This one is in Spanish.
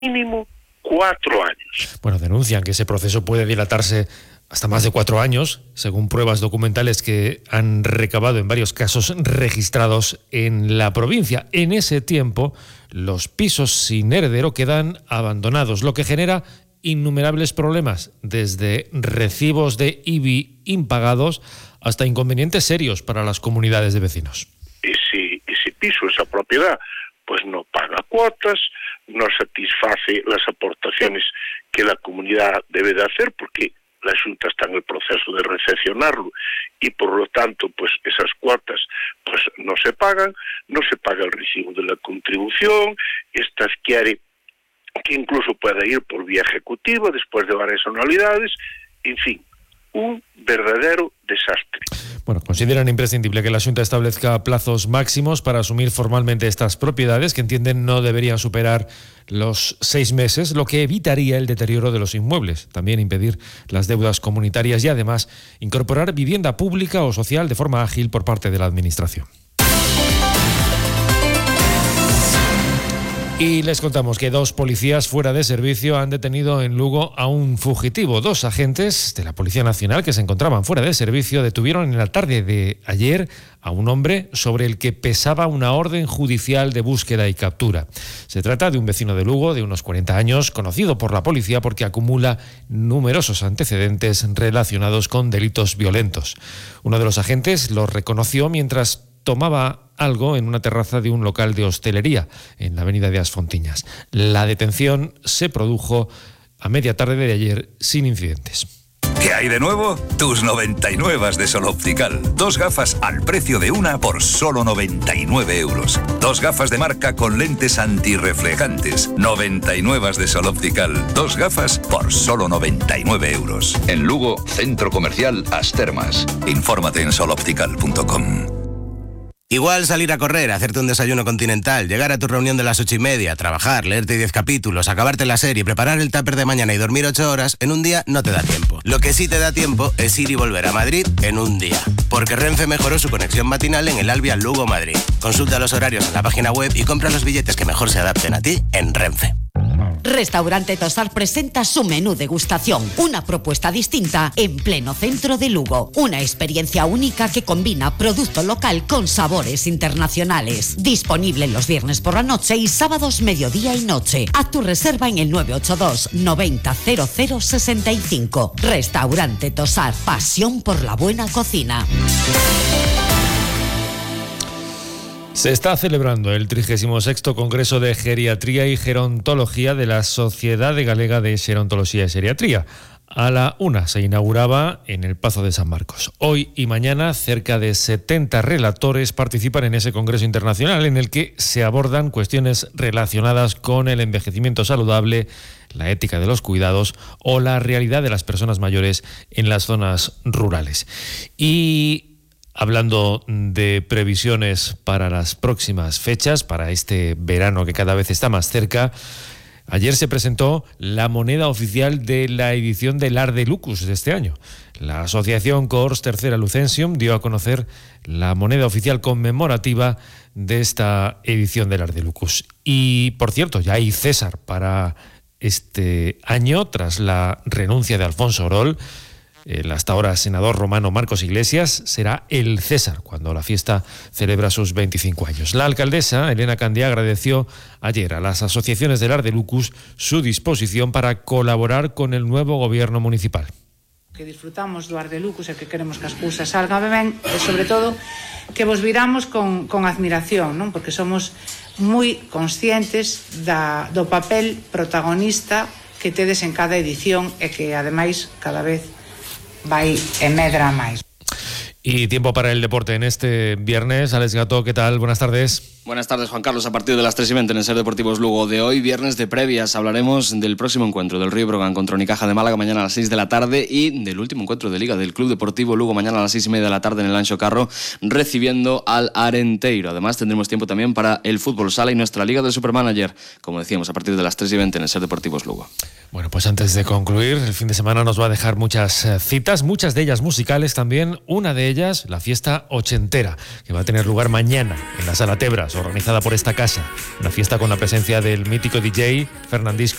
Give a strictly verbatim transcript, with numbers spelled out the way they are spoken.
mínimo cuatro años. Bueno, denuncian que ese proceso puede dilatarse hasta más de cuatro años, según pruebas documentales que han recabado en varios casos registrados en la provincia. En ese tiempo, los pisos sin heredero quedan abandonados, lo que genera innumerables problemas, desde recibos de I B I impagados hasta inconvenientes serios para las comunidades de vecinos. Y si ese piso, esa propiedad, pues no paga cuotas, no satisface las aportaciones que la comunidad debe de hacer, porque la Xunta está en el proceso de recepcionarlo y por lo tanto pues esas cuotas pues no se pagan, no se paga el recibo de la contribución, estas quiere que incluso pueda ir por vía ejecutiva después de varias anualidades, en fin, un verdadero desastre. Bueno, consideran imprescindible que la Xunta establezca plazos máximos para asumir formalmente estas propiedades, que entienden no deberían superar los seis meses, lo que evitaría el deterioro de los inmuebles, también impedir las deudas comunitarias y además incorporar vivienda pública o social de forma ágil por parte de la Administración. Y les contamos que dos policías fuera de servicio han detenido en Lugo a un fugitivo. Dos agentes de la Policía Nacional que se encontraban fuera de servicio detuvieron en la tarde de ayer a un hombre sobre el que pesaba una orden judicial de búsqueda y captura. Se trata de un vecino de Lugo de unos cuarenta años, conocido por la policía porque acumula numerosos antecedentes relacionados con delitos violentos. Uno de los agentes lo reconoció mientras tomaba algo en una terraza de un local de hostelería en la avenida de Asfontiñas. La detención se produjo a media tarde de ayer sin incidentes. ¿Qué hay de nuevo? Tus noventa y nueve de Sol Optical. Dos gafas al precio de una por solo noventa y nueve euros. Dos gafas de marca con lentes antirreflejantes. noventa y nueve de Sol Optical. Dos gafas por solo noventa y nueve euros. En Lugo, Centro Comercial As Termas. Infórmate en sol optical punto com. Igual salir a correr, hacerte un desayuno continental, llegar a tu reunión de las ocho y media, trabajar, leerte diez capítulos, acabarte la serie, preparar el tupper de mañana y dormir ocho horas, en un día no te da tiempo. Lo que sí te da tiempo es ir y volver a Madrid en un día. Porque Renfe mejoró su conexión matinal en el Alvia Lugo Madrid. Consulta los horarios en la página web y compra los billetes que mejor se adapten a ti en Renfe. Restaurante Tosar presenta su menú degustación, una propuesta distinta en pleno centro de Lugo. Una experiencia única que combina producto local con sabores internacionales. Disponible los viernes por la noche y sábados mediodía y noche. Haz tu reserva en el nueve ocho dos noventa cero cero sesenta y cinco. Restaurante Tosar, pasión por la buena cocina. Se está celebrando el trigésimo sexto Congreso de Geriatría y Gerontología de la Sociedad Galega de Gerontología y Geriatría. A la una se inauguraba en el Pazo de San Marcos. Hoy y mañana cerca de setenta relatores participan en ese Congreso Internacional en el que se abordan cuestiones relacionadas con el envejecimiento saludable, la ética de los cuidados o la realidad de las personas mayores en las zonas rurales. Y hablando de previsiones para las próximas fechas, para este verano que cada vez está más cerca, ayer se presentó la moneda oficial de la edición del Arde Lucus de este año. La asociación Cohors Tercera Lucensium dio a conocer la moneda oficial conmemorativa de esta edición del Arde Lucus. Y, por cierto, ya hay César para este año, tras la renuncia de Alfonso Orol. El hasta ahora senador romano Marcos Iglesias será el César cuando la fiesta celebra sus veinticinco años. La alcaldesa, Elena Candía, agradeció ayer a las asociaciones del Arde Lucus su disposición para colaborar con el nuevo gobierno municipal. Que disfrutamos do Arde Lucus e que queremos que as cousas salgan ben e, sobre todo, que vos viramos con, con admiración, non? Porque somos moi conscientes da, do papel protagonista que tedes en cada edición e que, ademais, cada vez vai e medra máis. Y tiempo para el deporte en este viernes. Alex Gato, ¿qué tal? Buenas tardes. Buenas tardes, Juan Carlos. A partir de las tres y veinte en el Ser Deportivos Lugo de hoy, viernes de previas, hablaremos del próximo encuentro del Río Brogan contra Unicaja de Málaga mañana a las seis de la tarde y del último encuentro de Liga del Club Deportivo Lugo mañana a las seis y media de la tarde en el Anxo Carro, recibiendo al Arenteiro. Además, tendremos tiempo también para el fútbol sala y nuestra Liga del Supermanager, como decíamos, a partir de las tres y veinte en el Ser Deportivos Lugo. Bueno, pues antes de concluir, el fin de semana nos va a dejar muchas citas, muchas de ellas musicales también. Una de ellas, la fiesta ochentera, que va a tener lugar mañana en la Sala Tebras. organizada por esta casa. Una fiesta con la presencia del mítico D J Fernandisco